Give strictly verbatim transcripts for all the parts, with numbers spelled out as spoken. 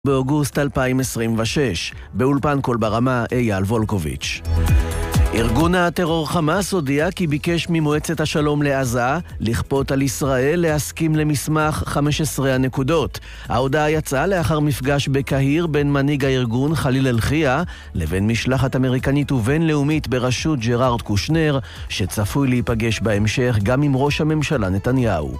באוגוסט אלפיים עשרים ושש, באולפן קול ברמה אייל וולקוביץ'. ארגון הטרור חמאס הודיע כי ביקש ממועצת השלום לעזה לכפות על ישראל להסכים למסמך חמש עשרה הנקודות. ההודעה יצאה לאחר מפגש בקהיר בין מנהיג הארגון חליל אל-חיה לבין משלחת אמריקנית ובינלאומית בראשות ג'רארד קושנר, שצפוי להיפגש בהמשך גם עם ראש הממשלה נתניהו.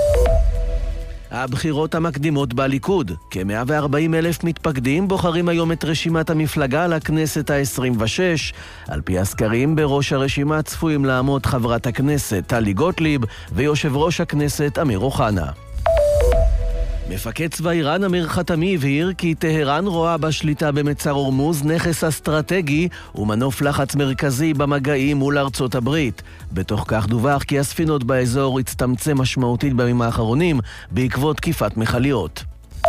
הבחירות המקדימות בליכוד. כ-מאה וארבעים אלף מתפקדים בוחרים היום את רשימת המפלגה לכנסת ה-עשרים ושש. על פי הסקרים, בראש הרשימה צפויים לעמוד חברת הכנסת טלי גוטליב ויושב ראש הכנסת אמיר אוחנה. מפקד צבא איראן אמיר חתמי הבהיר כי טהרן רואה בשליטה במצר הורמוז נכס אסטרטגי ומנוף לחץ מרכזי במגעים מול ארצות הברית. בתוך כך דווח כי הספינות באזור הצטמצם משמעותית בימים האחרונים בעקבות תקיפת מכליות.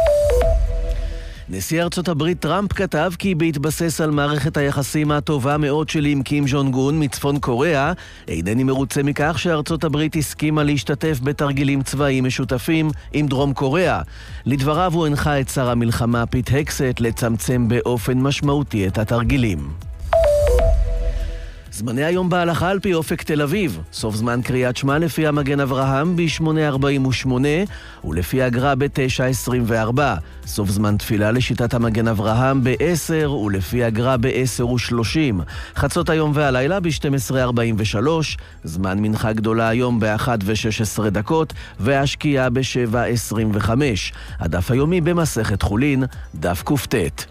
נשיא ארצות הברית טראמפ כתב כי בהתבסס על מערכת היחסים הטובה מאוד שלי עם קים ז'ונג און מצפון קוריאה, אינני מרוצה מכך שארצות הברית הסכימה להשתתף בתרגילים צבאיים משותפים עם דרום קוריאה. לדבריו הוא הנחה את שר המלחמה פיט הקסט לצמצם באופן משמעותי את התרגילים. זמני היום בהלכה על פי אופק תל אביב. סוף זמן קריאת שמע לפי המגן אברהם ב-שמונה ארבעים ושמונה ולפי הגר"א ב-תשע עשרים וארבע. סוף זמן תפילה לשיטת המגן אברהם ב-עשר ולפי הגר"א ב-עשר ושלושים. חצות היום והלילה ב-שתים עשרה ארבעים ושלוש. זמן מנחה גדולה היום ב-אחת ושש עשרה דקות והשקיעה ב-שבע עשרים וחמש. הדף היומי במסכת חולין, דף קופטט.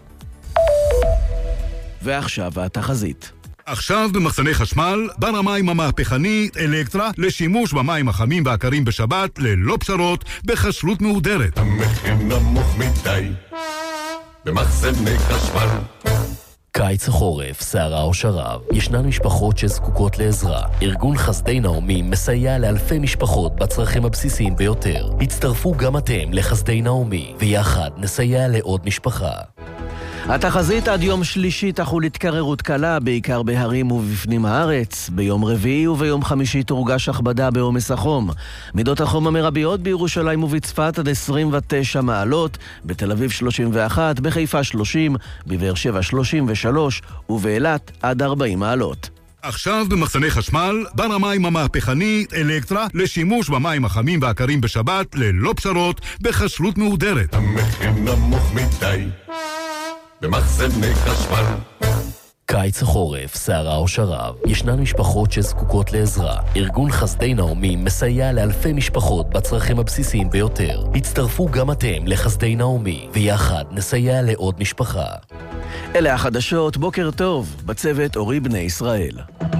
ועכשיו התחזית. עכשיו במחסני חשמל, בר המים המהפכנית אלקטרה לשימוש במים החמים והקרים בשבת ללא פשרות בחשלות מהודרת. המחיר נמוך מדי במחסני חשמל. קיץ החורף, סערה או שרב, ישנן משפחות שזקוקות לעזרה. ארגון חסדי נעמי מסייע לאלפי משפחות בצרכים הבסיסיים ביותר. הצטרפו גם אתם לחסדי נעמי, ויחד נסייע לעוד משפחה. התחזית עד יום שלישי תחול התקררות קלה, בעיקר בהרים ובפנים הארץ. ביום רביעי וביום חמישי תורגש הכבדה בעומס החום. מידות החום המרביות בירושלים ובצפת עד עשרים ותשע מעלות, בתל אביב שלושים ואחת, בחיפה שלושים, בבאר שבע שלושים ושלוש ובאילת עד ארבעים מעלות. עכשיו במחסני חשמל, בר המים המהפכנית אלקטרה לשימוש במים החמים והקרים בשבת ללא פשרות בחשלות מהודרת. המחיר נמוך מדי במחסני חשמל. קיץ החורף, סערה או שרב, ישנן משפחות שזקוקות לעזרה. ארגון חסדי נעמי מסייע לאלפי משפחות בצרכים הבסיסיים ביותר. הצטרפו גם אתם לחסדי נעמי, ויחד נסייע לעוד משפחה. אלה החדשות, בוקר טוב, בצוות אורי בני ישראל.